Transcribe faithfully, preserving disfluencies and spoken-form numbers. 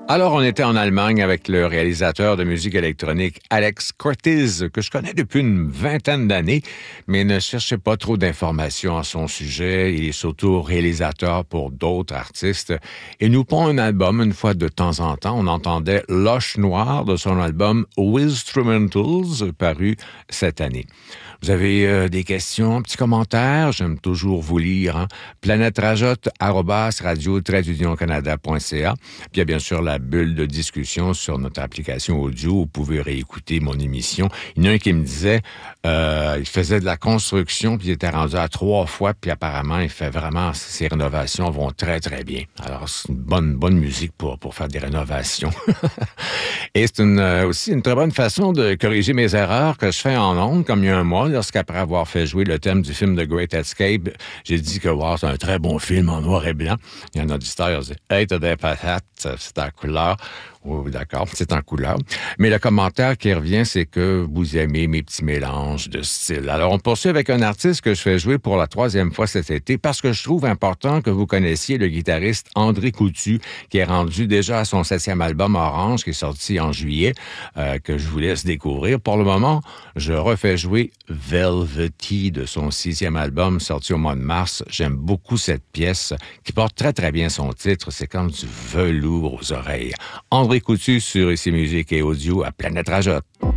Alors, on était en Allemagne avec le réalisateur de musique électronique Alex Cortez, que je connais depuis une vingtaine d'années, mais ne cherchez pas trop d'informations à son sujet. Il est surtout réalisateur pour d'autres artistes. Et nous pond un album une fois de temps en temps. On entendait Loche Noire de son album Wizzstrumentals, paru cette année. Vous avez euh, des questions, petits commentaires, j'aime toujours vous lire. Hein? planète rajotte arobase radio tiret union canada point c a. Puis il y a bien sûr la bulle de discussion sur notre application audio. Vous pouvez réécouter mon émission. Il y en a un qui me disait, euh, il faisait de la construction, puis il était rendu à trois fois, puis apparemment, il fait vraiment, ses rénovations vont très, très bien. Alors, c'est une bonne, bonne musique pour, pour faire des rénovations. Et c'est une, euh, aussi une très bonne façon de corriger mes erreurs que je fais en ondes, comme il y a un mois, lorsqu'après avoir fait jouer le thème du film The Great Escape, j'ai dit que wow, c'est un très bon film en noir et blanc. Il y a un auditeur qui a dit « Hey, t'as des patates, c'est en couleur. » Oui, d'accord, c'est en couleur. Mais le commentaire qui revient, c'est que vous aimez mes petits mélanges de styles. Alors, on poursuit avec un artiste que je fais jouer pour la troisième fois cet été parce que je trouve important que vous connaissiez le guitariste André Coutu, qui est rendu déjà à son septième album Orange, qui est sorti en juillet, euh, que je vous laisse découvrir. Pour le moment, je refais jouer Velvety de son sixième album sorti au mois de mars. J'aime beaucoup cette pièce qui porte très, très bien son titre. C'est comme du velours aux oreilles. André Coutu sur Ici Musique et Audio à Planète Rajotte.